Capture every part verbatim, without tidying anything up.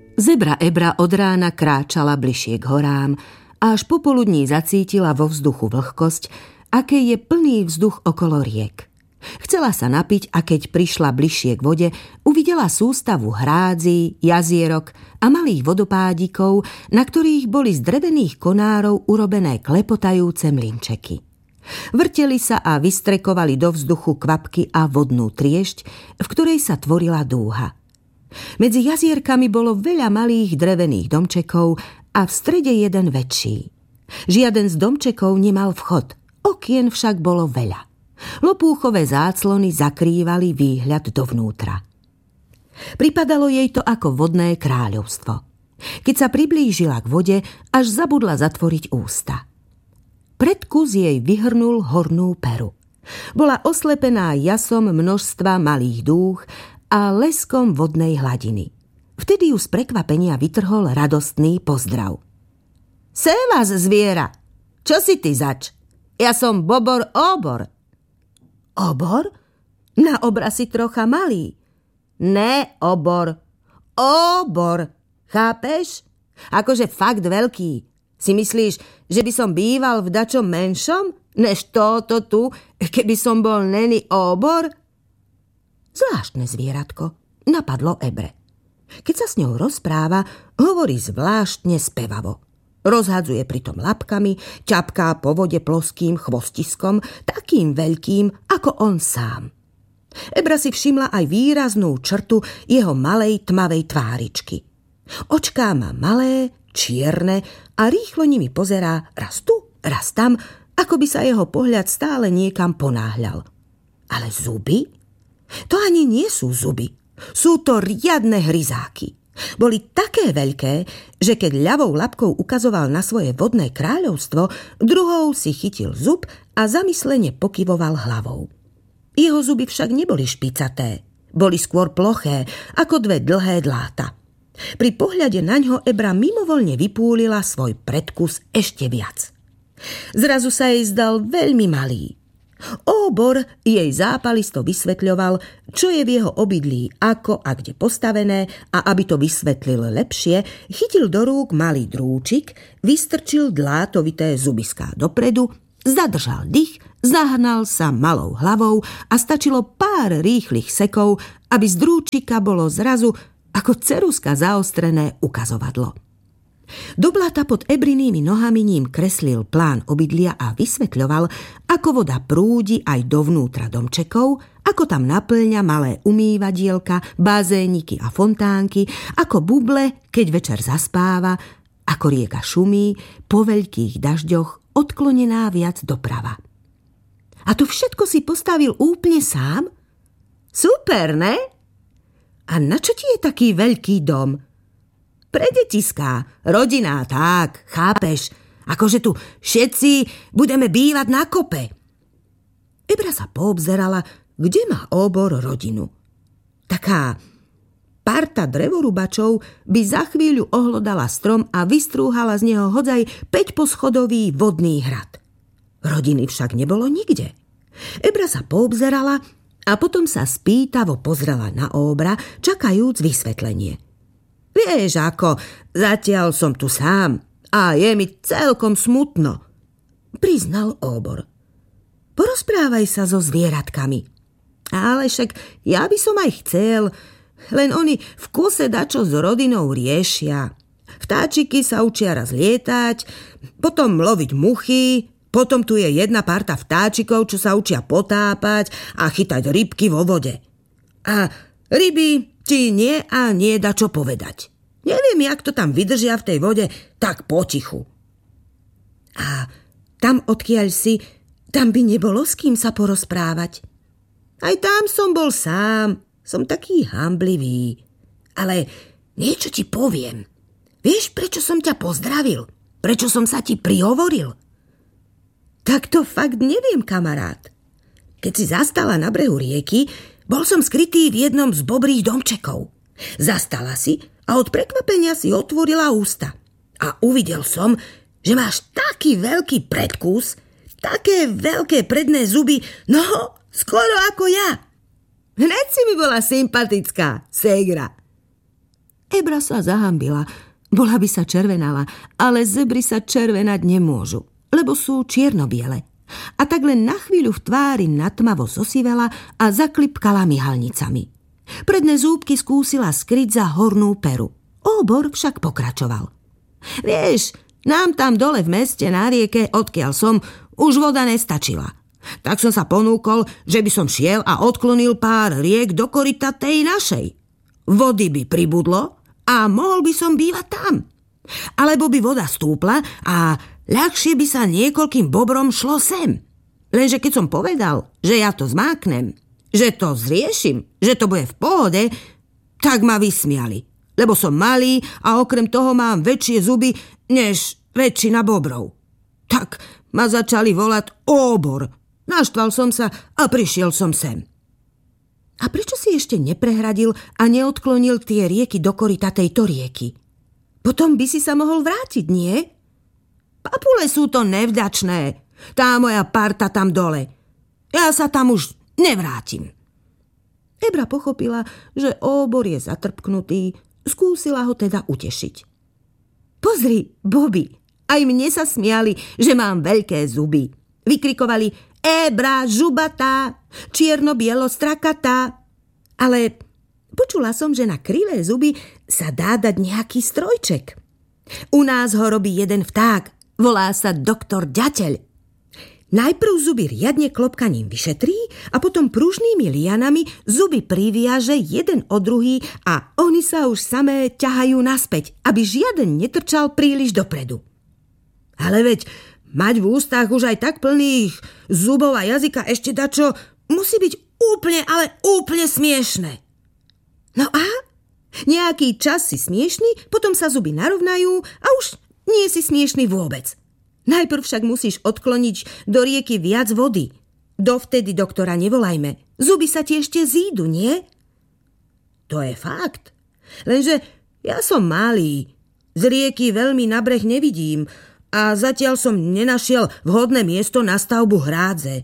Zebra Ebra od rána kráčala bližšie k horám a až popoludní zacítila vo vzduchu vlhkosť, aké je plný vzduch okolo riek. Chcela sa napiť a keď prišla bližšie k vode, uvidela sústavu hrádzí, jazierok a malých vodopádikov, na ktorých boli z drevených konárov urobené klepotajúce mlynčeky. Vrteli sa a vystrekovali do vzduchu kvapky a vodnú triešť, v ktorej sa tvorila dúha. Medzi jazierkami bolo veľa malých drevených domčekov a v strede jeden väčší. Žiaden z domčekov nemal vchod, okien však bolo veľa. Lopúchové záclony zakrývali výhľad dovnútra. Pripadalo jej to ako vodné kráľovstvo. Keď sa priblížila k vode, až zabudla zatvoriť ústa. Predkus jej vyhrnul hornú peru. Bola oslepená jasom množstva malých dúch a leskom vodnej hladiny. Vtedy ju z prekvapenia vytrhol radostný pozdrav. Sévas, zviera! Čo si ty zač? Ja som Bobor Óbor. Obor? Na obraz si trocha malý. Ne, obor. Óbor. Chápeš? Akože fakt veľký. Si myslíš, že by som býval v dačom menšom, než toto tu, keby som bol neni Óbor? Zvláštne zvieratko, napadlo Ebre. Keď sa s ňou rozpráva, hovorí zvláštne spevavo. Rozhadzuje pritom labkami, ťapká po vode ploským chvostiskom, takým veľkým ako on sám. Ebra si všimla aj výraznú črtu jeho malej tmavej tváričky. Očká má malé, čierne a rýchlo nimi pozerá raz tu, raz tam, ako by sa jeho pohľad stále niekam ponáhľal. Ale zuby? To ani nie sú zuby. Sú to riadne hryzáky. Boli také veľké, že keď ľavou labkou ukazoval na svoje vodné kráľovstvo, druhou si chytil zub a zamyslene pokyvoval hlavou. Jeho zuby však neboli špicaté, boli skôr ploché, ako dve dlhé dláta. Pri pohľade na ňo Ebra mimovoľne vypúlila svoj predkus ešte viac. Zrazu sa jej zdal veľmi malý. Óbor jej zápalisto vysvetľoval, čo je v jeho obydlí, ako a kde postavené, a aby to vysvetlil lepšie, chytil do rúk malý drúčik, vystrčil dlátovité zubiská dopredu, zadržal dých, zahnal sa malou hlavou a stačilo pár rýchlych sekov, aby z drúčika bolo zrazu ako ceruska zaostrené ukazovadlo. Do blata pod Ebrinými nohami ním kreslil plán obydlia a vysvetľoval, ako voda prúdi aj dovnútra domčekov, ako tam naplňa malé umývadielka, bazéniky a fontánky, ako buble, keď večer zaspáva, ako rieka šumí, po veľkých dažďoch odklonená viac doprava. A to všetko si postavil úplne sám? Super, ne? A na čo ti je taký veľký dom? Pre detiská, rodina, tak, chápeš, akože tu všetci budeme bývať na kope. Ebra sa poobzerala, kde má Óbor rodinu. Taká parta drevorubačov by za chvíľu ohlodala strom a vystrúhala z neho hodzaj päťposchodový vodný hrad. Rodiny však nebolo nikde. Ebra sa poobzerala a potom sa spýtavo pozrela na Óbra, čakajúc vysvetlenie. Vieš ako, zatiaľ som tu sám a je mi celkom smutno, priznal Óbor. Porozprávaj sa so zvieratkami. Ale však ja by som aj chcel, len oni v kuse dačo s rodinou riešia. Vtáčiky sa učia raz lietať, potom loviť muchy, potom tu je jedna parta vtáčikov, čo sa učia potápať a chytať rybky vo vode. A ryby ti nie a nie da čo povedať. Neviem, jak to tam vydržia v tej vode tak potichu. A tam, odkiaľ si, tam by nebolo s kým sa porozprávať. Aj tam som bol sám, som taký hamblivý. Ale niečo ti poviem. Vieš, prečo som ťa pozdravil? Prečo som sa ti prihovoril? Tak to fakt neviem, kamarát. Keď si zastala na brehu rieky, bol som skrytý v jednom z bobrých domčekov. Zastala si a od prekvapenia si otvorila ústa. A uvidel som, že máš taký veľký predkus, také veľké predné zuby, no skoro ako ja. Hneď si mi bola sympatická, ségra. Ebra sa zahambila. Bola by sa červenala, ale zebry sa červenať nemôžu, lebo sú čierno-biele. A tak len na chvíľu v tvári natmavo zosivela a zaklipkala myhalnicami. Predné zúbky skúsila skryť za hornú peru. Óbor však pokračoval. Vieš, nám tam dole v meste na rieke, odkiaľ som, už voda nestačila. Tak som sa ponúkol, že by som šiel a odklonil pár riek do koryta tej našej. Vody by pribudlo a mohol by som bývať tam. Alebo by voda stúpla a ľahšie by sa niekoľkým bobrom šlo sem. Lenže keď som povedal, že ja to zmáknem, že to zriešim, že to bude v pohode, tak ma vysmiali. Lebo som malý a okrem toho mám väčšie zuby než väčšina bobrov. Tak ma začali volať Óbor. Naštval som sa a prišiel som sem. A prečo si ešte neprehradil a neodklonil tie rieky do koryta tejto rieky? Potom by si sa mohol vrátiť, nie? Papule sú to nevďačné. Tá moja parta tam dole. Ja sa tam už nevrátim. Ebra pochopila, že Óbor je zatrpknutý, skúsila ho teda utešiť. Pozri, Bobby, aj mne sa smiali, že mám veľké zuby. Vykrikovali Ebra, žubatá, čierno-bielo, strakatá. Ale počula som, že na krivé zuby sa dá dať nejaký strojček. U nás ho robí jeden vták, volá sa doktor Ďateľ. Najprv zuby riadne klopkaním vyšetrí a potom pružnými lianami zuby priviaže jeden od druhý a oni sa už samé ťahajú naspäť, aby žiaden netrčal príliš dopredu. Ale veď mať v ústach už aj tak plných zubov a jazyka ešte dačo musí byť úplne, ale úplne smiešné. No a? Nejaký čas si smiešný, potom sa zuby narovnajú a už nie si smiešný vôbec. Najprv však musíš odkloniť do rieky viac vody. Dovtedy doktora nevolajme. Zuby sa ti ešte zídu, nie? To je fakt. Lenže ja som malý. Z rieky veľmi na breh nevidím a zatiaľ som nenašiel vhodné miesto na stavbu hrádze.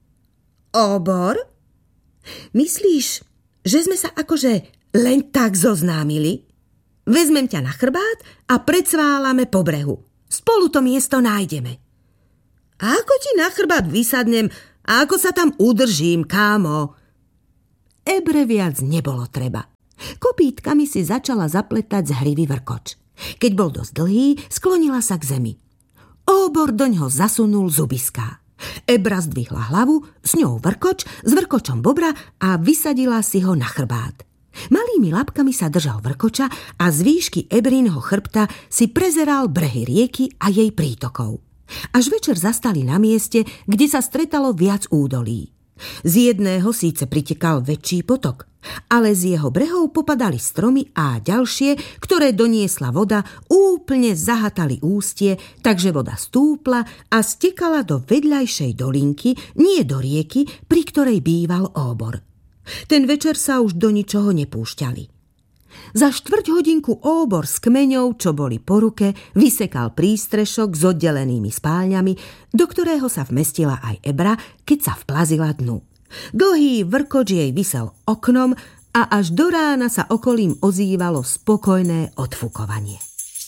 Óbor? Myslíš, že sme sa akože len tak zoznámili? Vezmem ťa na chrbát a predsválame po brehu. Spolu to miesto nájdeme. A ako ti na chrbát vysadnem a ako sa tam udržím, kámo? Ebre viac nebolo treba. Kopítkami si začala zapletať z hrivy vrkoč. Keď bol dosť dlhý, sklonila sa k zemi. Óbor doňho zasunul zubiská. Ebra zdvihla hlavu, s ňou vrkoč, s vrkočom bobra a vysadila si ho na chrbát. Malými labkami sa držal vrkoča a z výšky Ebrinho chrbta si prezeral brehy rieky a jej prítokov. Až večer zastali na mieste, kde sa stretalo viac údolí. Z jedného síce pritekal väčší potok, ale z jeho brehov popadali stromy a ďalšie, ktoré doniesla voda, úplne zahatali ústie, takže voda stúpla a stekala do vedľajšej dolinky, nie do rieky, pri ktorej býval Óbor. Ten večer sa už do ničoho nepúšťali. Za štvrť hodinku Óbor s kmeňou, čo boli po ruke, vysekal prístrešok s oddelenými spálňami, do ktorého sa vmestila aj Ebra, keď sa vplazila dnu. Dlhý vrkoč jej visel oknom a až do rána sa okolím ozývalo spokojné odfukovanie.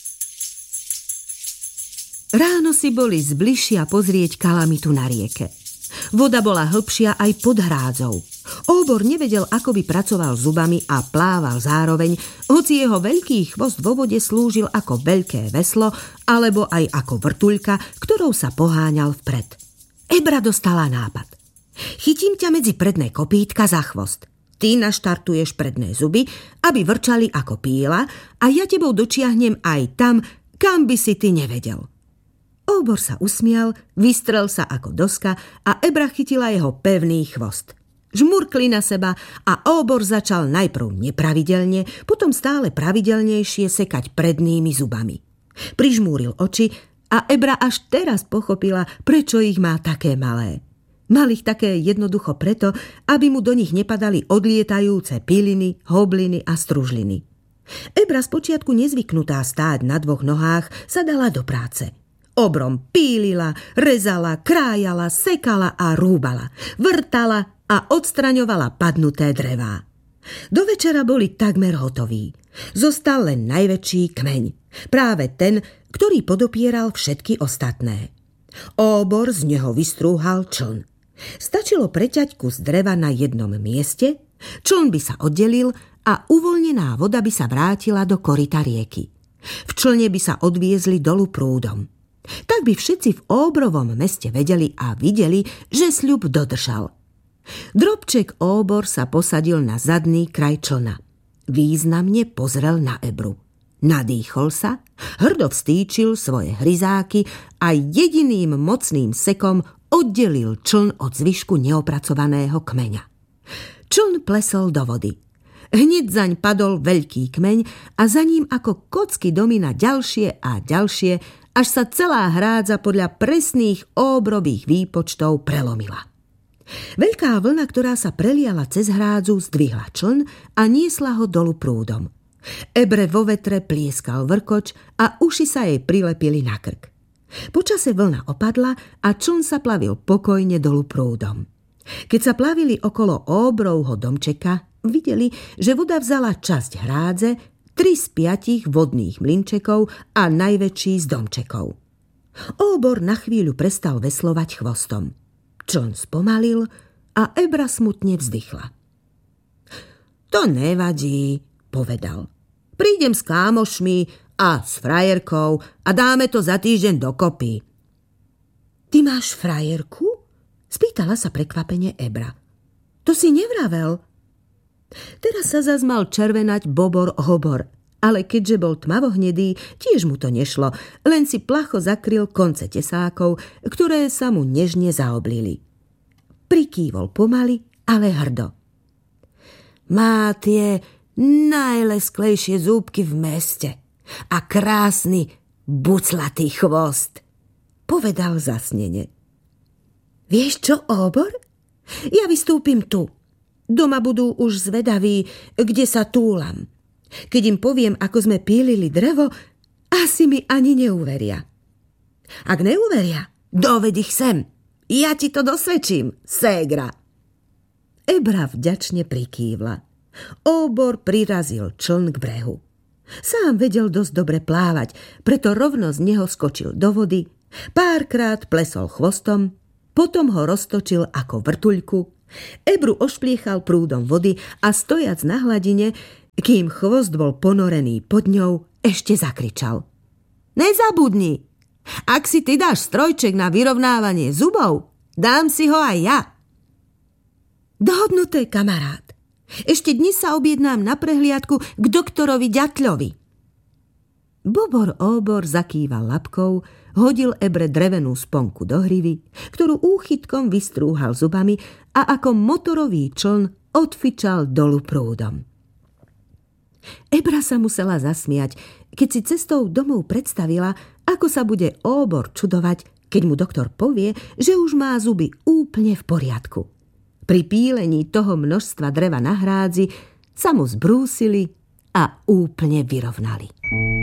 Ráno si boli zbližšia pozrieť kalamitu na rieke. Voda bola hlbšia aj pod hrádzou. Óbor nevedel, ako by pracoval zubami a plával zároveň, hoci jeho veľký chvost vo vode slúžil ako veľké veslo alebo aj ako vrtuľka, ktorou sa poháňal vpred. Ebra dostala nápad. Chytím ťa medzi predné kopítka za chvost. Ty naštartuješ predné zuby, aby vrčali ako píla a ja tebou dočiahnem aj tam, kam by si ty nevedel. Óbor sa usmial, vystrel sa ako doska a Ebra chytila jeho pevný chvost. Žmurkli na seba a Óbor začal najprv nepravidelne, potom stále pravidelnejšie sekať prednými zubami. Prižmúril oči a Ebra až teraz pochopila, prečo ich má také malé. Mal ich také jednoducho preto, aby mu do nich nepadali odlietajúce piliny, hobliny a stružliny. Ebra spočiatku nezvyknutá stáť na dvoch nohách sa dala do práce. Obrom pílila, rezala, krájala, sekala a rúbala, vrtala a odstraňovala padnuté drevá. Do večera boli takmer hotoví. Zostal len najväčší kmeň. Práve ten, ktorý podopieral všetky ostatné. Óbor z neho vystrúhal čln. Stačilo preťať kus dreva na jednom mieste, čln by sa oddelil a uvoľnená voda by sa vrátila do koryta rieky. V člne by sa odviezli dolu prúdom. Tak by všetci v Óbrovom meste vedeli a videli, že sľub dodržal. Drobček Óbor sa posadil na zadný kraj člna. Významne pozrel na Ebru. Nadýchol sa, hrdo vstýčil svoje hryzáky a jediným mocným sekom oddelil čln od zvyšku neopracovaného kmeňa. Čln plesol do vody. Hneď zaň padol veľký kmeň a za ním ako kocky domina ďalšie a ďalšie, až sa celá hrádza podľa presných Óbrových výpočtov prelomila. Veľká vlna, ktorá sa preliala cez hrádzu, zdvihla čln a niesla ho dolu prúdom. Ebre vo vetre plieskal vrkoč a uši sa jej prilepili na krk. Počase vlna opadla a čln sa plavil pokojne dolu prúdom. Keď sa plavili okolo Óbrovho domčeka, videli, že voda vzala časť hrádze, tri z piatich vodných mlynčekov a najväčší z domčekov. Óbor na chvíľu prestal veslovať chvostom. Čln spomalil a Ebra smutne vzdychla. To nevadí, povedal. Prídem s kámošmi a s frajerkou a dáme to za týždeň dokopy. Ty máš frajerku? Spýtala sa prekvapene Ebra. To si nevravel. Teraz sa zas mal červenať Bobor Hobor, ale keďže bol tmavohnedý, tiež mu to nešlo, len si placho zakryl konce tesákov, ktoré sa mu nežne zaoblili. Prikývol pomaly, ale hrdo. Má tie najlesklejšie zúbky v meste a krásny buclatý chvost, povedal zasnene. Vieš čo, Óbor? Ja vystúpim tu. Doma budú už zvedaví, kde sa túlam. Keď im poviem, ako sme pílili drevo, asi mi ani neuveria. Ak neuveria, doved ich sem. Ja ti to dosvedčím, ségra. Ebra vďačne prikývla. Óbor prirazil čln k brehu. Sám vedel dosť dobre plávať, preto rovno z neho skočil do vody, párkrát plesol chvostom, potom ho roztočil ako vrtuľku, Ebru ošpliechal prúdom vody a stojac na hladine, kým chvost bol ponorený pod ňou, ešte zakričal. Nezabudni, ak si ty dáš strojček na vyrovnávanie zubov, dám si ho aj ja. Dohodnuté, kamarát. Ešte dnes sa objednám na prehliadku k doktorovi Ďatľovi. Bobor Óbor zakýval labkou, hodil Ebre drevenú sponku do hrivy, ktorú úchytkom vystrúhal zubami a ako motorový čln odfičal dolu prúdom. Ebra sa musela zasmiať, keď si cestou domov predstavila, ako sa bude Óbor čudovať, keď mu doktor povie, že už má zuby úplne v poriadku. Pri pílení toho množstva dreva na hrádzi sa mu zbrúsili a úplne vyrovnali.